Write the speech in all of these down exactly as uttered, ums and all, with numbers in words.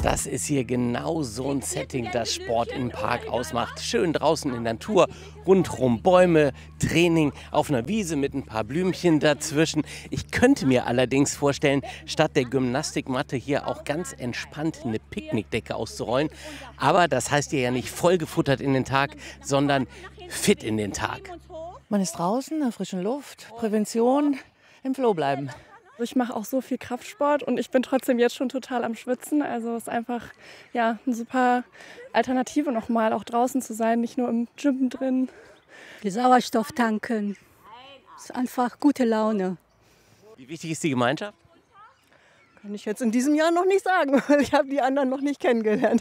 Das ist hier genau so ein Setting, das Sport im Park ausmacht. Schön draußen in der Natur, rundherum Bäume, Training auf einer Wiese mit ein paar Blümchen dazwischen. Ich könnte mir allerdings vorstellen, statt der Gymnastikmatte hier auch ganz entspannt eine Picknickdecke auszurollen. Aber das heißt ja nicht vollgefuttert in den Tag, sondern fit in den Tag. Man ist draußen, in der frischen Luft, Prävention, im Flow bleiben. Ich mache auch so viel Kraftsport und ich bin trotzdem jetzt schon total am Schwitzen. Also es ist einfach ja, eine super Alternative nochmal, auch draußen zu sein, nicht nur im Gym drin. Die Sauerstoff tanken. Das ist einfach gute Laune. Wie wichtig ist die Gemeinschaft? Kann ich jetzt in diesem Jahr noch nicht sagen, weil ich habe die anderen noch nicht kennengelernt.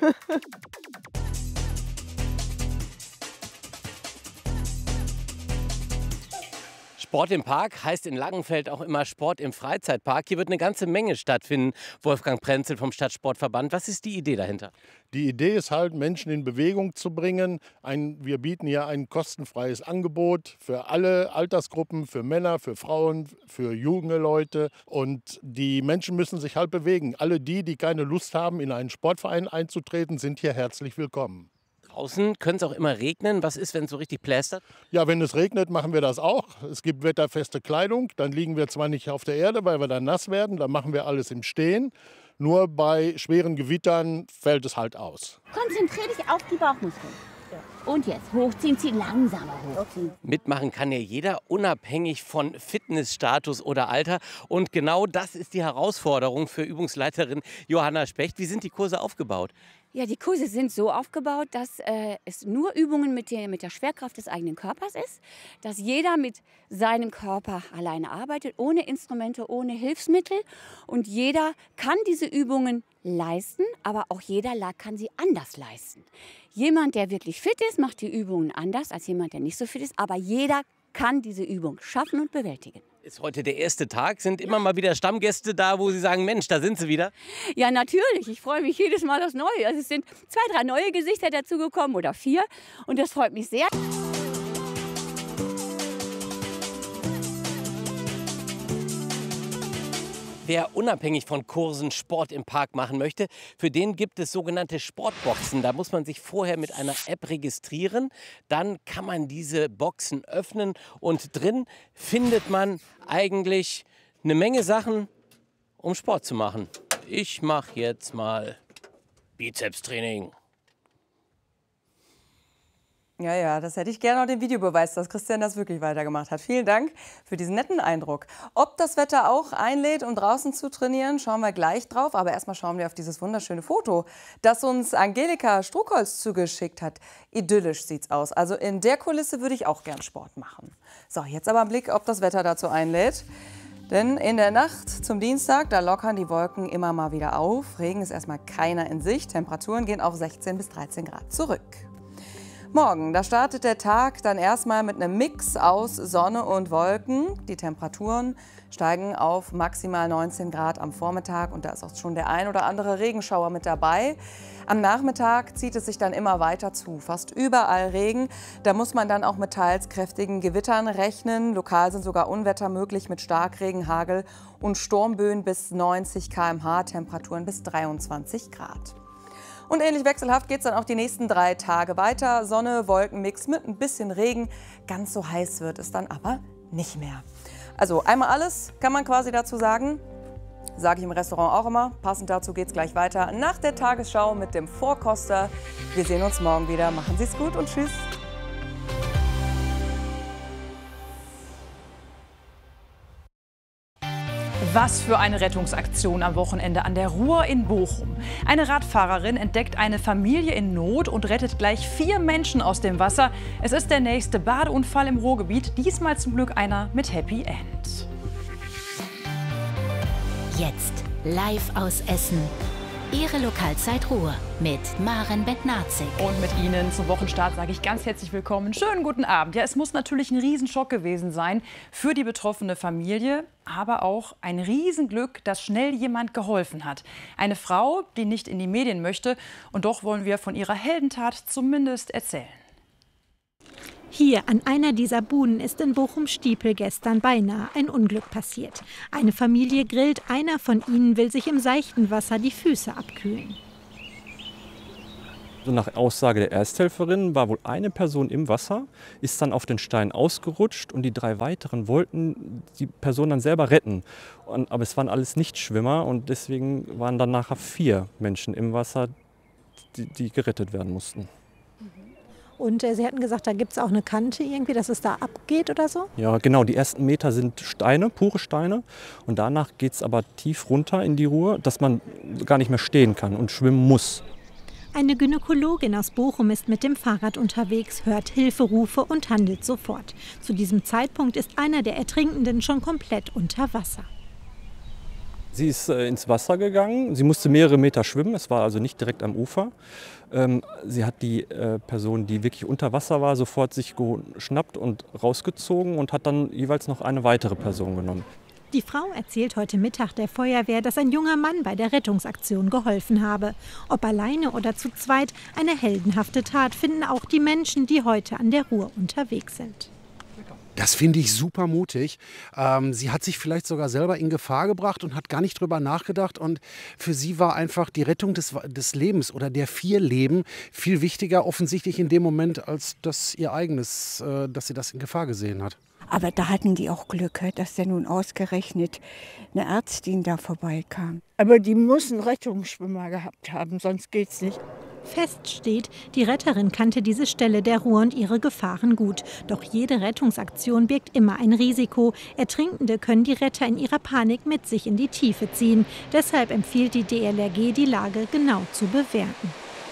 Sport im Park heißt in Langenfeld auch immer Sport im Freizeitpark. Hier wird eine ganze Menge stattfinden. Wolfgang Prenzel vom Stadtsportverband. Was ist die Idee dahinter? Die Idee ist halt, Menschen in Bewegung zu bringen. Ein, wir bieten hier ein kostenfreies Angebot für alle Altersgruppen, für Männer, für Frauen, für junge Leute. Und die Menschen müssen sich halt bewegen. Alle die, die keine Lust haben, in einen Sportverein einzutreten, sind hier herzlich willkommen. Draußen könnte es auch immer regnen. Was ist, wenn es so richtig plästert? Ja, wenn es regnet, machen wir das auch. Es gibt wetterfeste Kleidung. Dann liegen wir zwar nicht auf der Erde, weil wir dann nass werden. Dann machen wir alles im Stehen. Nur bei schweren Gewittern fällt es halt aus. Konzentrier dich auf die Bauchmuskeln. Und jetzt hochziehen, ziehen, langsamer hochziehen. Mitmachen kann ja jeder, unabhängig von Fitnessstatus oder Alter. Und genau das ist die Herausforderung für Übungsleiterin Johanna Specht. Wie sind die Kurse aufgebaut? Ja, die Kurse sind so aufgebaut, dass äh, es nur Übungen mit der, mit der Schwerkraft des eigenen Körpers ist, dass jeder mit seinem Körper alleine arbeitet, ohne Instrumente, ohne Hilfsmittel. Und jeder kann diese Übungen leisten, aber auch jeder kann sie anders leisten. Jemand, der wirklich fit ist, macht die Übungen anders als jemand, der nicht so fit ist, aber jeder kann diese Übung schaffen und bewältigen. Ist heute der erste Tag. Sind immer mal wieder Stammgäste da, wo Sie sagen, Mensch, da sind sie wieder? Ja, natürlich. Ich freue mich jedes Mal aufs Neue. Also es sind zwei, drei neue Gesichter dazugekommen oder vier. Und das freut mich sehr. Wer unabhängig von Kursen Sport im Park machen möchte, für den gibt es sogenannte Sportboxen. Da muss man sich vorher mit einer App registrieren. Dann kann man diese Boxen öffnen und drin findet man eigentlich eine Menge Sachen, um Sport zu machen. Ich mache jetzt mal Bizepstraining. Ja, ja, das hätte ich gerne noch den Videobeweis, dass Christian das wirklich weitergemacht hat. Vielen Dank für diesen netten Eindruck. Ob das Wetter auch einlädt, um draußen zu trainieren, schauen wir gleich drauf. Aber erstmal schauen wir auf dieses wunderschöne Foto, das uns Angelika Struckholz zugeschickt hat. Idyllisch sieht's aus. Also in der Kulisse würde ich auch gern Sport machen. So, jetzt aber ein Blick, ob das Wetter dazu einlädt. Denn in der Nacht zum Dienstag, da lockern die Wolken immer mal wieder auf. Regen ist erstmal keiner in Sicht. Temperaturen gehen auf sechzehn bis dreizehn Grad zurück. Morgen, da startet der Tag dann erstmal mit einem Mix aus Sonne und Wolken. Die Temperaturen steigen auf maximal neunzehn Grad am Vormittag und da ist auch schon der ein oder andere Regenschauer mit dabei. Am Nachmittag zieht es sich dann immer weiter zu, fast überall Regen. Da muss man dann auch mit teils kräftigen Gewittern rechnen. Lokal sind sogar Unwetter möglich mit Starkregen, Hagel und Sturmböen bis neunzig Kilometer pro Stunde, Temperaturen bis dreiundzwanzig Grad. Und ähnlich wechselhaft geht es dann auch die nächsten drei Tage weiter. Sonne, Wolkenmix mit ein bisschen Regen. Ganz so heiß wird es dann aber nicht mehr. Also einmal alles kann man quasi dazu sagen. Sage ich im Restaurant auch immer. Passend dazu geht es gleich weiter nach der Tagesschau mit dem Vorkoster. Wir sehen uns morgen wieder. Machen Sie es gut und tschüss. Was für eine Rettungsaktion am Wochenende an der Ruhr in Bochum. Eine Radfahrerin entdeckt eine Familie in Not und rettet gleich vier Menschen aus dem Wasser. Es ist der nächste Badeunfall im Ruhrgebiet, diesmal zum Glück einer mit Happy End. Jetzt live aus Essen. Ihre Lokalzeit Ruhr mit Maren Bednarzik. Und mit Ihnen zum Wochenstart sage ich ganz herzlich willkommen. Schönen guten Abend. Ja, es muss natürlich ein Riesenschock gewesen sein für die betroffene Familie, aber auch ein Riesenglück, dass schnell jemand geholfen hat. Eine Frau, die nicht in die Medien möchte, und doch wollen wir von ihrer Heldentat zumindest erzählen. Hier an einer dieser Buhnen ist in Bochum-Stiepel gestern beinahe ein Unglück passiert. Eine Familie grillt, einer von ihnen will sich im seichten Wasser die Füße abkühlen. Nach Aussage der Ersthelferin war wohl eine Person im Wasser, ist dann auf den Stein ausgerutscht und die drei weiteren wollten die Person dann selber retten. Und, aber es waren alles Nichtschwimmer und deswegen waren dann nachher vier Menschen im Wasser, die, die gerettet werden mussten. Und äh, Sie hatten gesagt, da gibt es auch eine Kante irgendwie, dass es da abgeht oder so? Ja, genau. Die ersten Meter sind Steine, pure Steine. Und danach geht es aber tief runter in die Ruhr, dass man gar nicht mehr stehen kann und schwimmen muss. Eine Gynäkologin aus Bochum ist mit dem Fahrrad unterwegs, hört Hilferufe und handelt sofort. Zu diesem Zeitpunkt ist einer der Ertrinkenden schon komplett unter Wasser. Sie ist äh, ins Wasser gegangen. Sie musste mehrere Meter schwimmen. Es war also nicht direkt am Ufer. Ähm, sie hat die äh, Person, die wirklich unter Wasser war, sofort sich geschnappt und rausgezogen und hat dann jeweils noch eine weitere Person genommen. Die Frau erzählt heute Mittag der Feuerwehr, dass ein junger Mann bei der Rettungsaktion geholfen habe. Ob alleine oder zu zweit, eine heldenhafte Tat finden auch die Menschen, die heute an der Ruhr unterwegs sind. Das finde ich super mutig. Ähm, sie hat sich vielleicht sogar selber in Gefahr gebracht und hat gar nicht drüber nachgedacht. Und für sie war einfach die Rettung des, des Lebens oder der vier Leben viel wichtiger offensichtlich in dem Moment, als das ihr eigenes, äh, dass sie das in Gefahr gesehen hat. Aber da hatten die auch Glück, dass ja nun ausgerechnet eine Ärztin da vorbeikam. Aber die muss einen Rettungsschwimmer gehabt haben, sonst geht's nicht. Fest steht, die Retterin kannte diese Stelle der Ruhr und ihre Gefahren gut. Doch jede Rettungsaktion birgt immer ein Risiko. Ertrinkende können die Retter in ihrer Panik mit sich in die Tiefe ziehen. Deshalb empfiehlt die D L R G, die Lage genau zu bewerten.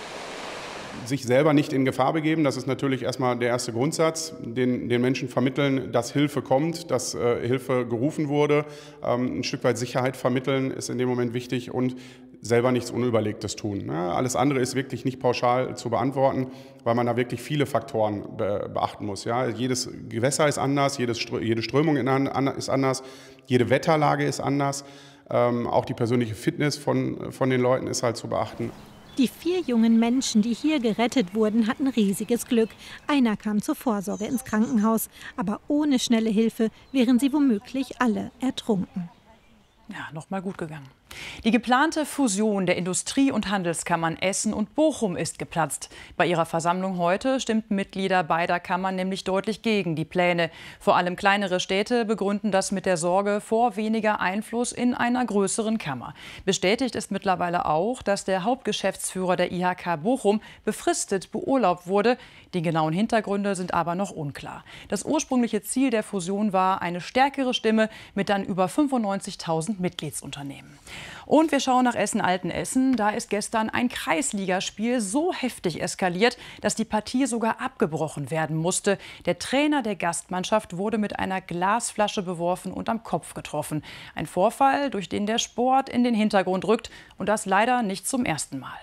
Sich selber nicht in Gefahr begeben, das ist natürlich erstmal der erste Grundsatz, den, den Menschen vermitteln, dass Hilfe kommt, dass äh, Hilfe gerufen wurde. Ähm, ein Stück weit Sicherheit vermitteln ist in dem Moment wichtig und selber nichts Unüberlegtes tun. Ne? Alles andere ist wirklich nicht pauschal zu beantworten, weil man da wirklich viele Faktoren be beachten muss. Ja? Jedes Gewässer ist anders, jedes Strö jede Strömung in an ist anders, jede Wetterlage ist anders. Ähm, auch die persönliche Fitness von, von den Leuten ist halt zu beachten. Die vier jungen Menschen, die hier gerettet wurden, hatten riesiges Glück. Einer kam zur Vorsorge ins Krankenhaus. Aber ohne schnelle Hilfe wären sie womöglich alle ertrunken. Ja, noch mal gut gegangen. Die geplante Fusion der Industrie- und Handelskammern Essen und Bochum ist geplatzt. Bei ihrer Versammlung heute stimmten Mitglieder beider Kammern nämlich deutlich gegen die Pläne. Vor allem kleinere Städte begründen das mit der Sorge vor weniger Einfluss in einer größeren Kammer. Bestätigt ist mittlerweile auch, dass der Hauptgeschäftsführer der I H K Bochum befristet beurlaubt wurde. Die genauen Hintergründe sind aber noch unklar. Das ursprüngliche Ziel der Fusion war eine stärkere Stimme mit dann über fünfundneunzigtausend Mitgliedsunternehmen. Und wir schauen nach Essen-Altenessen. Da ist gestern ein Kreisligaspiel so heftig eskaliert, dass die Partie sogar abgebrochen werden musste. Der Trainer der Gastmannschaft wurde mit einer Glasflasche beworfen und am Kopf getroffen. Ein Vorfall, durch den der Sport in den Hintergrund rückt. Und das leider nicht zum ersten Mal.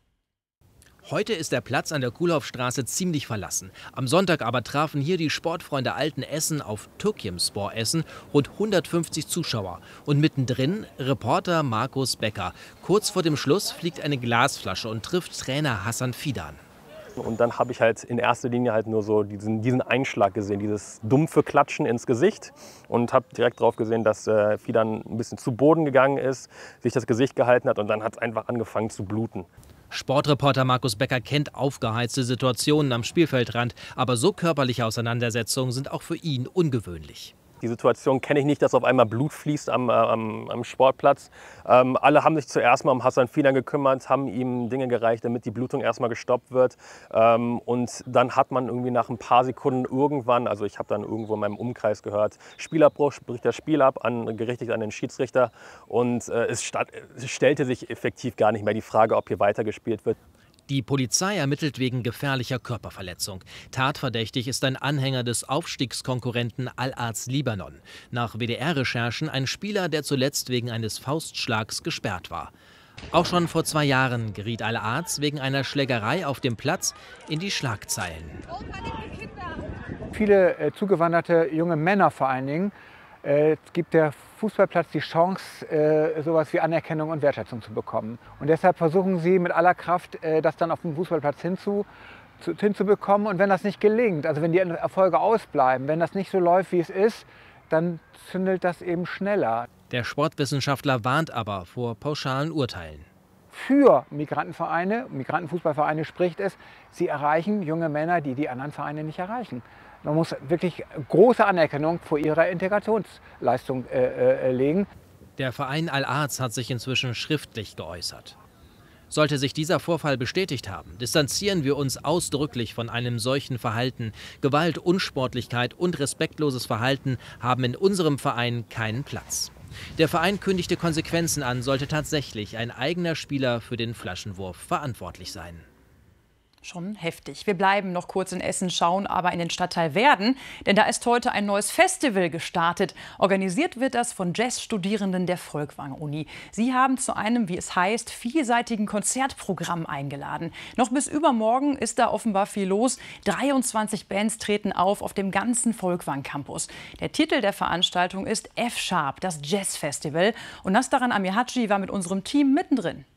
Heute ist der Platz an der Kuhlhoffstraße ziemlich verlassen. Am Sonntag aber trafen hier die Sportfreunde Altenessen auf Türkimspor Essen rund hundertfünfzig Zuschauer. Und mittendrin Reporter Markus Becker. Kurz vor dem Schluss fliegt eine Glasflasche und trifft Trainer Hassan Fidan. Und dann habe ich halt in erster Linie halt nur so diesen, diesen Einschlag gesehen, dieses dumpfe Klatschen ins Gesicht. Und habe direkt darauf gesehen, dass äh, Fidan ein bisschen zu Boden gegangen ist, sich das Gesicht gehalten hat und dann hat es einfach angefangen zu bluten. Sportreporter Markus Becker kennt aufgeheizte Situationen am Spielfeldrand, aber so körperliche Auseinandersetzungen sind auch für ihn ungewöhnlich. Die Situation kenne ich nicht, dass auf einmal Blut fließt am, am, am Sportplatz. Ähm, alle haben sich zuerst mal um Hassan Fidan gekümmert, haben ihm Dinge gereicht, damit die Blutung erstmal gestoppt wird. Ähm, und dann hat man irgendwie nach ein paar Sekunden irgendwann, also ich habe dann irgendwo in meinem Umkreis gehört, Spielabbruch, bricht das Spiel ab, an, gerichtet an den Schiedsrichter. Und äh, es, statt, es stellte sich effektiv gar nicht mehr die Frage, ob hier weitergespielt wird. Die Polizei ermittelt wegen gefährlicher Körperverletzung. Tatverdächtig ist ein Anhänger des Aufstiegskonkurrenten Al-Az Libanon. Nach W D R-Recherchen ein Spieler, der zuletzt wegen eines Faustschlags gesperrt war. Auch schon vor zwei Jahren geriet Al-Az wegen einer Schlägerei auf dem Platz in die Schlagzeilen. Viele äh, zugewanderte junge Männer vor allen Dingen, äh, gibt der Fußballplatz die Chance, äh, sowas wie Anerkennung und Wertschätzung zu bekommen. Und deshalb versuchen sie mit aller Kraft, äh, das dann auf dem Fußballplatz hinzubekommen. zu, hinzubekommen. Und wenn das nicht gelingt, also wenn die Erfolge ausbleiben, wenn das nicht so läuft, wie es ist, dann zündelt das eben schneller. Der Sportwissenschaftler warnt aber vor pauschalen Urteilen. Für Migrantenvereine, Migrantenfußballvereine spricht es, sie erreichen junge Männer, die die anderen Vereine nicht erreichen. Man muss wirklich große Anerkennung vor ihrer Integrationsleistung äh, äh, legen. Der Verein Al-Arz hat sich inzwischen schriftlich geäußert. Sollte sich dieser Vorfall bestätigt haben, distanzieren wir uns ausdrücklich von einem solchen Verhalten. Gewalt, Unsportlichkeit und respektloses Verhalten haben in unserem Verein keinen Platz. Der Verein kündigte Konsequenzen an, sollte tatsächlich ein eigener Spieler für den Flaschenwurf verantwortlich sein. Schon heftig. Wir bleiben noch kurz in Essen, schauen aber in den Stadtteil Werden, denn da ist heute ein neues Festival gestartet. Organisiert wird das von Jazzstudierenden der Folkwang-Uni. Sie haben zu einem, wie es heißt, vielseitigen Konzertprogramm eingeladen. Noch bis übermorgen ist da offenbar viel los. dreiundzwanzig Bands treten auf auf dem ganzen Folkwang-Campus. Der Titel der Veranstaltung ist F-Sharp, das Jazz-Festival. Und Nastaran Amirhaci war mit unserem Team mittendrin.